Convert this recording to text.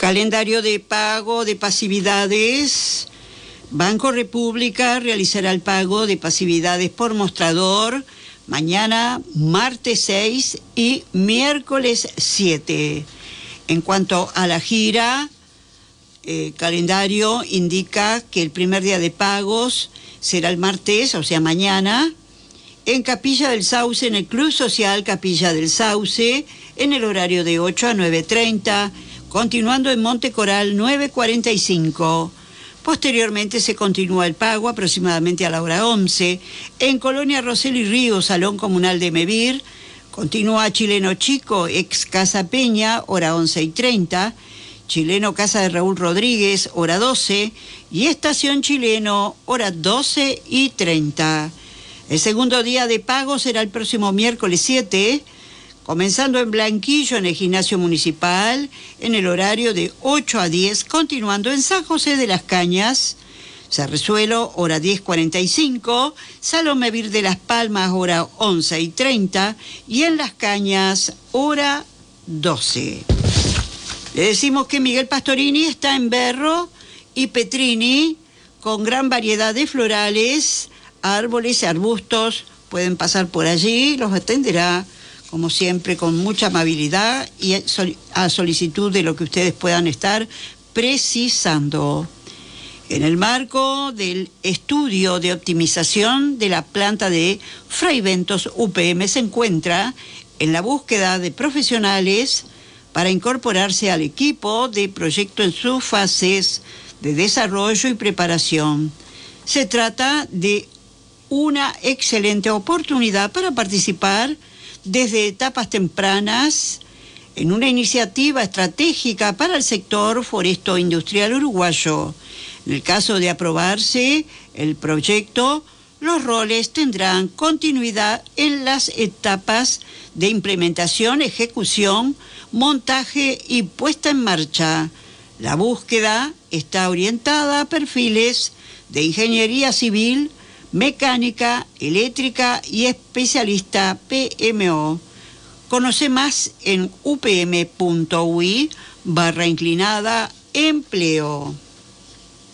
Calendario de pago de pasividades. Banco República realizará el pago de pasividades por mostrador mañana, martes 6 y miércoles 7. En cuanto a la gira, calendario indica que el primer día de pagos será el martes, o sea, mañana, en Capilla del Sauce, en el Club Social Capilla del Sauce, en el horario de 8 a 9:30, continuando en Monte Coral 9:45. Posteriormente se continúa el pago aproximadamente a la hora 11, en Colonia Rosel y Río, Salón Comunal de Mevir. Continúa Chileno Chico, ex Casa Peña, hora 11:30, Chileno Casa de Raúl Rodríguez, hora 12, y Estación Chileno, hora 12:30. El segundo día de pago será el próximo miércoles 7, comenzando en Blanquillo, en el Gimnasio Municipal, en el horario de 8 a 10, continuando en San José de las Cañas, Cerrezuelo, hora 10:45, Salón Mevir de Las Palmas, hora 11:30, y en Las Cañas, hora 12. Le decimos que Miguel Pastorini está en Berro y Petrini, con gran variedad de florales, árboles y arbustos. Pueden pasar por allí, los atenderá, como siempre, con mucha amabilidad y a solicitud de lo que ustedes puedan estar precisando. En el marco del estudio de optimización de la planta de Fray Bentos UPM, se encuentra en la búsqueda de profesionales para incorporarse al equipo de proyecto en sus fases de desarrollo y preparación. Se trata de una excelente oportunidad para participar desde etapas tempranas en una iniciativa estratégica para el sector foresto-industrial uruguayo. En el caso de aprobarse el proyecto, los roles tendrán continuidad en las etapas de implementación, ejecución, montaje y puesta en marcha. La búsqueda está orientada a perfiles de ingeniería civil, mecánica, eléctrica y especialista PMO. Conoce más en upm.ui/empleo.